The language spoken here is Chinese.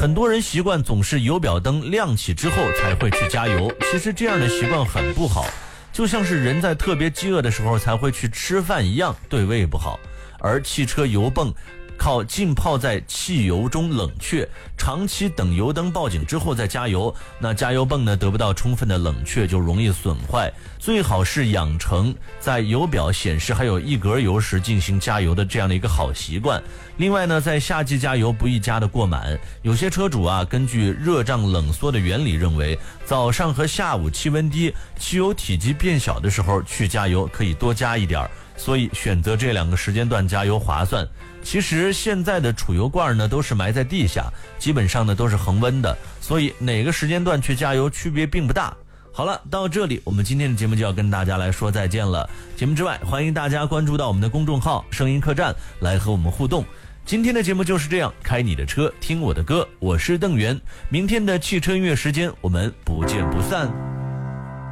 很多人习惯总是油表灯亮起之后才会去加油，其实这样的习惯很不好，就像是人在特别饥饿的时候才会去吃饭一样，对胃不好。而汽车油泵靠浸泡在汽油中冷却，长期等油灯报警之后再加油，那加油泵呢得不到充分的冷却就容易损坏。最好是养成在油表显示还有一格油时进行加油的这样的一个好习惯。另外呢，在夏季加油不宜加得过满，有些车主啊根据热胀冷缩的原理认为，早上和下午气温低，汽油体积变小的时候去加油可以多加一点，所以选择这2个时间段加油划算。其实现在的储油罐呢都是埋在地下，基本上呢都是恒温的，所以哪个时间段去加油区别并不大。好了，到这里我们今天的节目就要跟大家来说再见了。节目之外，欢迎大家关注到我们的公众号声音客栈来和我们互动。今天的节目就是这样，开你的车听我的歌，我是邓源。明天的汽车音乐时间我们不见不散。